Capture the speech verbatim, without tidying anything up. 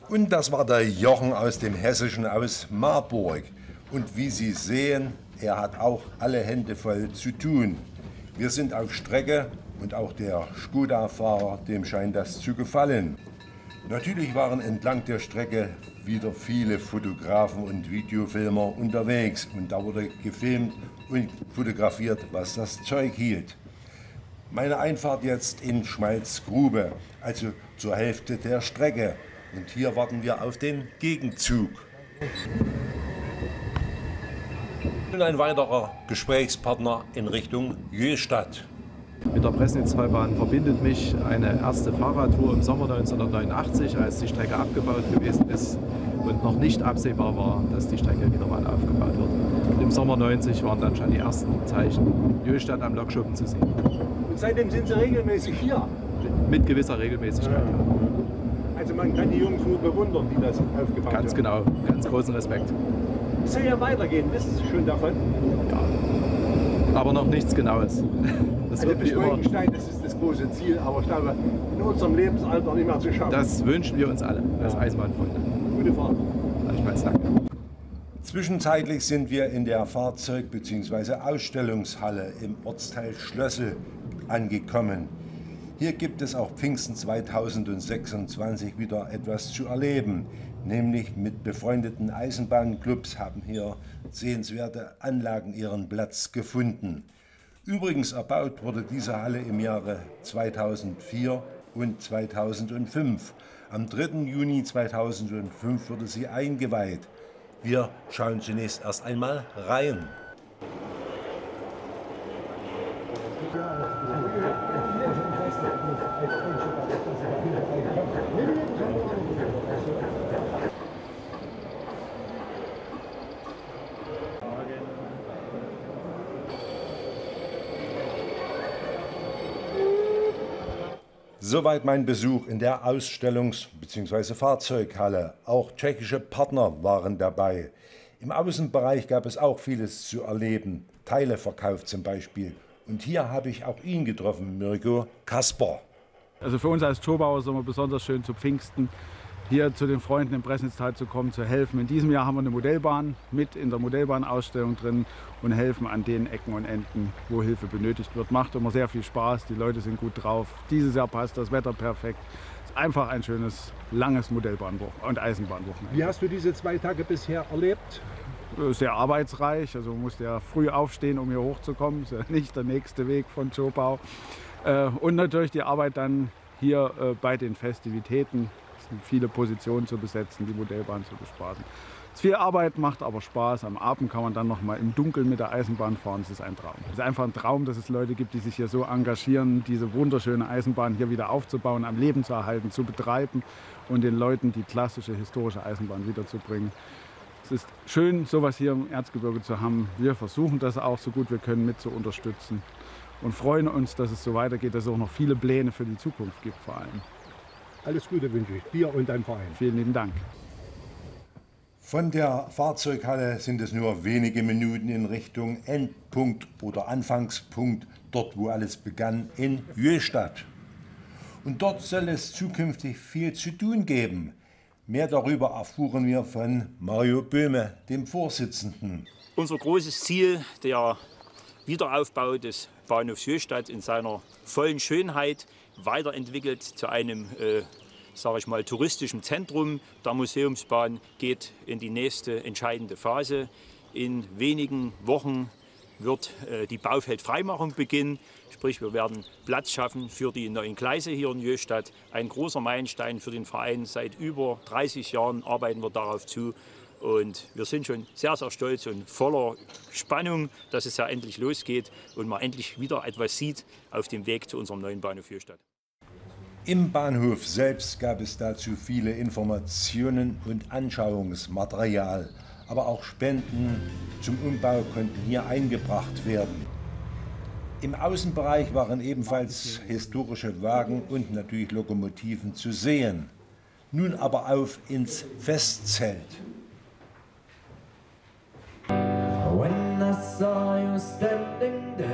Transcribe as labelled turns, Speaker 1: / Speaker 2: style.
Speaker 1: Und das war der Jochen aus dem Hessischen, aus Marburg. Und wie Sie sehen, er hat auch alle Hände voll zu tun. Wir sind auf Strecke und auch der Skoda-Fahrer, dem scheint das zu gefallen. Natürlich waren entlang der Strecke wieder viele Fotografen und Videofilmer unterwegs. Und da wurde gefilmt und fotografiert, was das Zeug hielt. Meine Einfahrt jetzt in Schmalzgrube, also zur Hälfte der Strecke. Und hier warten wir auf den Gegenzug. Und ein weiterer Gesprächspartner in Richtung Jöstadt.
Speaker 2: Mit der Pressnitztalbahn verbindet mich eine erste Fahrradtour im Sommer neunzehnhundertneunundachtzig, als die Strecke abgebaut gewesen ist und noch nicht absehbar war, dass die Strecke wieder mal aufgebaut wird. Im Sommer neunzig waren dann schon die ersten Zeichen Jöstadt am Lokschuppen zu sehen.
Speaker 3: Und seitdem sind Sie regelmäßig hier?
Speaker 2: Mit gewisser Regelmäßigkeit.
Speaker 3: Ja. Also man kann die Jungs nur bewundern, die das aufgebaut haben.
Speaker 2: Ganz genau, ganz großen Respekt.
Speaker 3: Es soll ja weitergehen, wissen Sie schon davon?
Speaker 2: Ja, aber noch nichts Genaues. Das
Speaker 3: also
Speaker 2: wird
Speaker 3: bis
Speaker 2: wie immer,
Speaker 3: Wolkenstein, das ist das große Ziel, aber ich glaube, in unserem Lebensalter nicht mehr zu schaffen.
Speaker 2: Das wünschen wir uns alle als Eisenbahnfreunde.
Speaker 3: Gute Fahrt.
Speaker 2: Gleichfalls, danke.
Speaker 1: Zwischenzeitlich sind wir in der Fahrzeug- bzw. Ausstellungshalle im Ortsteil Schlössel angekommen. Hier gibt es auch Pfingsten zweitausendsechsundzwanzig wieder etwas zu erleben. Nämlich mit befreundeten Eisenbahnclubs haben hier sehenswerte Anlagen ihren Platz gefunden. Übrigens erbaut wurde diese Halle im Jahre zweitausendvier und zweitausendfünf. Am dritten Juni zweitausendfünf wurde sie eingeweiht. Wir schauen zunächst erst einmal rein. Soweit mein Besuch in der Ausstellungs- bzw. Fahrzeughalle. Auch tschechische Partner waren dabei. Im Außenbereich gab es auch vieles zu erleben. Teileverkauf zum Beispiel. Und hier habe ich auch ihn getroffen, Mirko Kasper.
Speaker 4: Also für uns als Zschobauer ist es immer besonders schön zu Pfingsten, hier zu den Freunden im Pressnitztal zu kommen, zu helfen. In diesem Jahr haben wir eine Modellbahn mit in der Modellbahnausstellung drin und helfen an den Ecken und Enden, wo Hilfe benötigt wird. Macht immer sehr viel Spaß, die Leute sind gut drauf. Dieses Jahr passt das Wetter perfekt. Es ist einfach ein schönes, langes Modellbahnwochenende und Eisenbahnwochenende.
Speaker 3: Wie hast du diese zwei Tage bisher erlebt?
Speaker 4: Sehr arbeitsreich, also man musste ja früh aufstehen, um hier hochzukommen. Das ist ja nicht der nächste Weg von Zschopau. Und natürlich die Arbeit dann hier bei den Festivitäten. Es sind viele Positionen zu besetzen, die Modellbahn zu bespaßen. Es ist viel Arbeit, macht aber Spaß. Am Abend kann man dann noch mal im Dunkeln mit der Eisenbahn fahren. Das ist ein Traum. Es ist einfach ein Traum, dass es Leute gibt, die sich hier so engagieren, diese wunderschöne Eisenbahn hier wieder aufzubauen, am Leben zu erhalten, zu betreiben und den Leuten die klassische historische Eisenbahn wiederzubringen. Es ist schön, sowas hier im Erzgebirge zu haben. Wir versuchen das auch so gut wir können mit zu unterstützen und freuen uns, dass es so weitergeht, dass es auch noch viele Pläne für die Zukunft gibt vor allem.
Speaker 3: Alles Gute wünsche ich dir und deinem Verein.
Speaker 4: Vielen lieben Dank.
Speaker 1: Von der Fahrzeughalle sind es nur wenige Minuten in Richtung Endpunkt oder Anfangspunkt, dort wo alles begann, in Jöstadt. Und dort soll es zukünftig viel zu tun geben. Mehr darüber erfuhren wir von Mario Böhme, dem Vorsitzenden.
Speaker 5: Unser großes Ziel, der Wiederaufbau des Bahnhofs Jöstadt in seiner vollen Schönheit, weiterentwickelt zu einem, äh, sage ich mal, touristischen Zentrum der Museumsbahn, geht in die nächste entscheidende Phase. In wenigen Wochen wird äh, die Baufeldfreimachung beginnen. Sprich, wir werden Platz schaffen für die neuen Gleise hier in Jöstadt. Ein großer Meilenstein für den Verein. Seit über dreißig Jahren arbeiten wir darauf zu. Und wir sind schon sehr, sehr stolz und voller Spannung, dass es ja endlich losgeht und man endlich wieder etwas sieht auf dem Weg zu unserem neuen Bahnhof Jöstadt.
Speaker 1: Im Bahnhof selbst gab es dazu viele Informationen und Anschauungsmaterial. Aber auch Spenden zum Umbau konnten hier eingebracht werden. Im Außenbereich waren ebenfalls historische Wagen und natürlich Lokomotiven zu sehen. Nun aber auf ins Festzelt.
Speaker 6: When I saw you standing there